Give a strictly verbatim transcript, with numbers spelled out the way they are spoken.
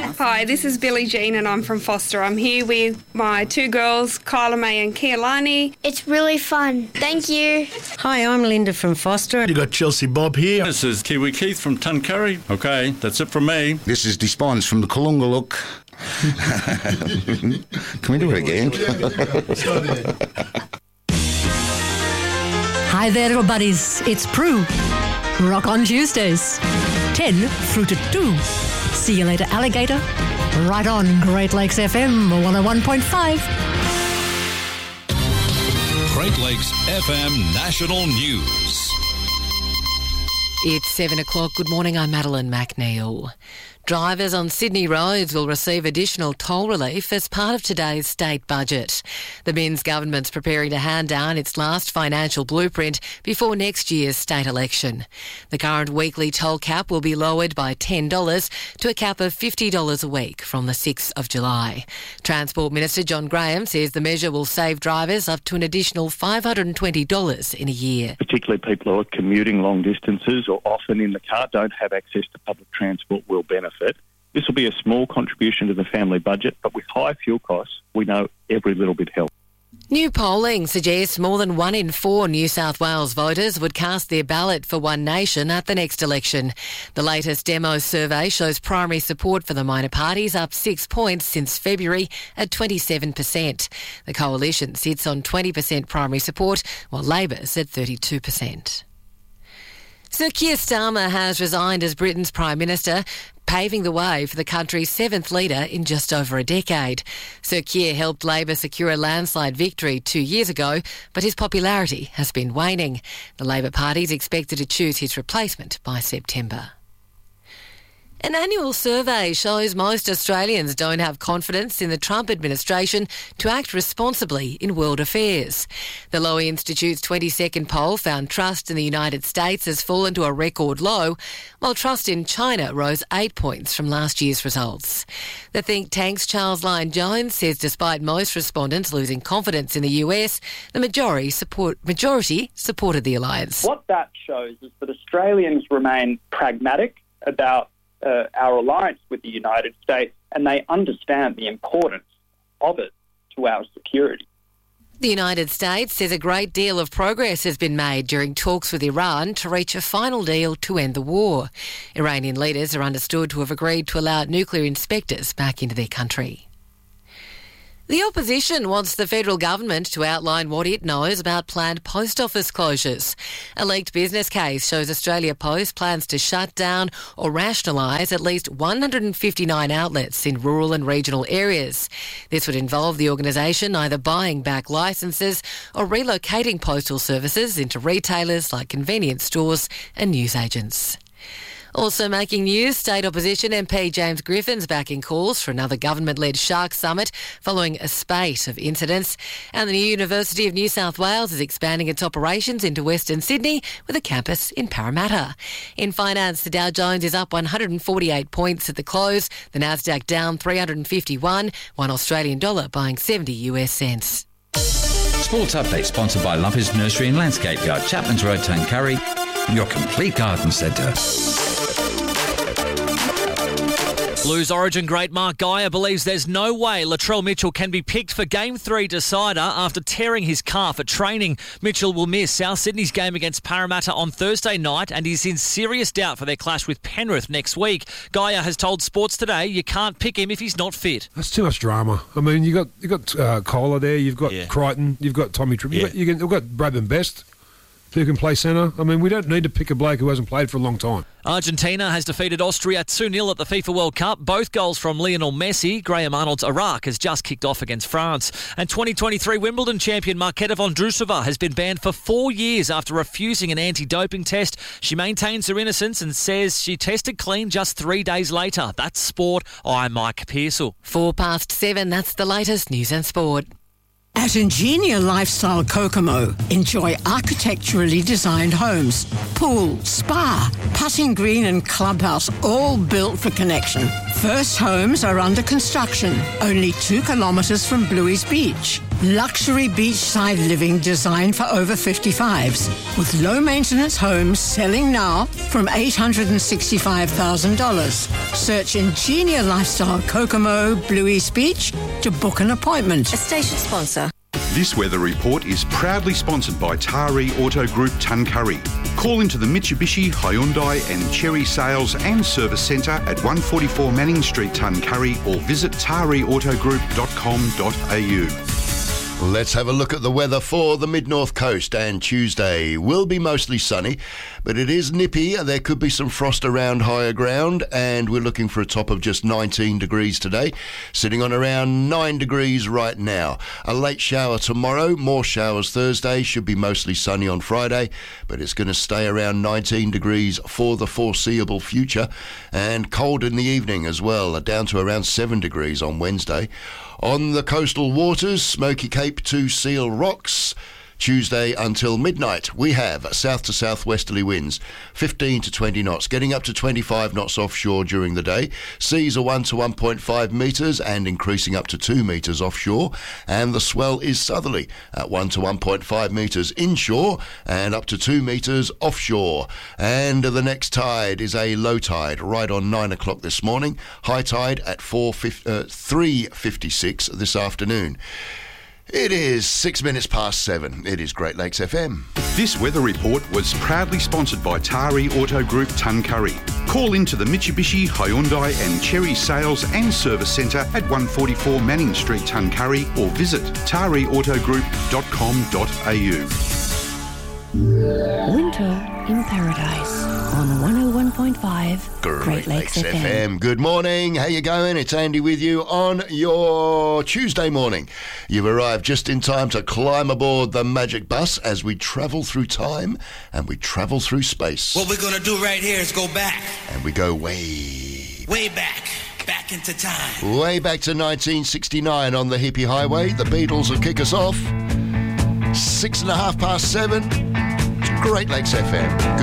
Hi, this is Billie Jean and I'm from Foster. I'm here with my two girls, Kyla May and Kealani. It's really fun. Thank you. Hi, I'm Linda from Foster. You got Chelsea Bob here. This is Kiwi Keith from Tuncurry. Okay, that's it from me. This is Despons from the Kalungaluk. Can we do it again? Hi there, little buddies. It's Prue. Rock on Tuesdays. ten through to two. See you later, alligator. Right on Great Lakes F M one oh one point five. Great Lakes F M National News. It's seven o'clock. Good morning, I'm Madeline McNeil. Drivers on Sydney roads will receive additional toll relief as part of today's state budget. The Minns government's preparing to hand down its last financial blueprint before next year's state election. The current weekly toll cap will be lowered by ten dollars to a cap of fifty dollars a week from the sixth of July. Transport Minister John Graham says the measure will save drivers up to an additional five hundred twenty dollars in a year. Particularly people who are commuting long distances or often in the car, don't have access to public transport, will benefit. This will be a small contribution to the family budget, but with high fuel costs, we know every little bit helps. New polling suggests more than one in four New South Wales voters would cast their ballot for One Nation at the next election. The latest Demo survey shows primary support for the minor parties up six points since February at twenty-seven percent. The coalition sits on twenty percent primary support, while Labor's at thirty-two percent. Sir Keir Starmer has resigned as Britain's Prime Minister, paving the way for the country's seventh leader in just over a decade. Sir Keir helped Labor secure a landslide victory two years ago, but his popularity has been waning. The Labor Party is expected to choose his replacement by September. An annual survey shows most Australians don't have confidence in the Trump administration to act responsibly in world affairs. The Lowy Institute's twenty-second poll found trust in the United States has fallen to a record low, while trust in China rose eight points from last year's results. The think tank's Charles Lyon-Jones says despite most respondents losing confidence in the U S, the majority support majority supported the alliance. What that shows is that Australians remain pragmatic about Uh, our alliance with the United States, and they understand the importance of it to our security. The United States says a great deal of progress has been made during talks with Iran to reach a final deal to end the war. Iranian leaders are understood to have agreed to allow nuclear inspectors back into their country. The opposition wants the federal government to outline what it knows about planned post office closures. A leaked business case shows Australia Post plans to shut down or rationalise at least one hundred fifty-nine outlets in rural and regional areas. This would involve the organisation either buying back licences or relocating postal services into retailers like convenience stores and newsagents. Also making news, state opposition M P James Griffin's backing calls for another government-led shark summit following a spate of incidents. And the University of New South Wales is expanding its operations into Western Sydney with a campus in Parramatta. In finance, the Dow Jones is up one hundred forty-eight points at the close, the Nasdaq down three hundred fifty-one, one Australian dollar buying seventy US cents. Sports Update sponsored by Lumpers Nursery and Landscape Yard, Chapman's Road, Tuncurry, your complete garden centre. Blues Origin great Mark Geyer believes there's no way Latrell Mitchell can be picked for Game three decider after tearing his calf at training. Mitchell will miss South Sydney's game against Parramatta on Thursday night and is in serious doubt for their clash with Penrith next week. Geyer has told Sports Today you can't pick him if he's not fit. That's too much drama. I mean, you got you got uh, Kohler there, you've got yeah. Crichton, you've got Tommy Tripp, yeah. you've, got, you can, you've got Bradman Best, who can play centre. I mean, we don't need to pick a bloke who hasn't played for a long time. Argentina has defeated Austria two nil at the FIFA World Cup. Both goals from Lionel Messi. Graham Arnold's Iraq has just kicked off against France. And twenty twenty-three Wimbledon champion Marketa Vondrousova has been banned for four years after refusing an anti-doping test. She maintains her innocence and says she tested clean just three days later. That's sport. I'm Mike Pearsall. Four past seven, that's the latest news and sport. At Ingenia Lifestyle Kokomo, enjoy architecturally designed homes, pool, spa, putting green and clubhouse, all built for connection. First homes are under construction, only two kilometres from Bluey's Beach. Luxury beachside living designed for over fifty-fives. With low-maintenance homes selling now from eight hundred sixty-five thousand dollars. Search Ingenia Lifestyle Kokomo, Blue East Beach to book an appointment. A station sponsor. This weather report is proudly sponsored by Tari Auto Group Tuncurry. Call into the Mitsubishi, Hyundai and Cherry Sales and Service Centre at one forty-four Manning Street, Tuncurry, or visit tari auto group dot com dot a u. Let's have a look at the weather for the mid-north coast. And Tuesday will be mostly sunny, but it is nippy. There could be some frost around higher ground, and we're looking for a top of just nineteen degrees today, sitting on around nine degrees right now. A late shower tomorrow, more showers Thursday, should be mostly sunny on Friday, but it's going to stay around nineteen degrees for the foreseeable future, and cold in the evening as well, down to around seven degrees on Wednesday. On the coastal waters, Smoky Cape to Seal Rocks, Tuesday until midnight, we have south to southwesterly winds, fifteen to twenty knots, getting up to twenty-five knots offshore during the day. Seas are one to one point five metres and increasing up to two metres offshore. And the swell is southerly at one to one point five metres inshore and up to two metres offshore. And the next tide is a low tide right on nine o'clock this morning. High tide at three fifty-six this afternoon. It is six minutes past seven. It is Great Lakes F M. This weather report was proudly sponsored by Tari Auto Group Tuncurry. Call into the Mitsubishi, Hyundai and Cherry Sales and Service Centre at one forty-four Manning Street, Tuncurry, or visit tari auto group dot com dot a u. Winter in Paradise on one oh one point five Great, Great Lakes, Lakes F M. F M. Good morning. How you going? It's Andy with you on your Tuesday morning. You've arrived just in time to climb aboard the Magic Bus as we travel through time and we travel through space. What we're going to do right here is go back. And we go way... Way back. Back into time. Way back to nineteen sixty-nine on the hippie highway. The Beatles will kick us off. Six and a half past seven. Great Lakes F M.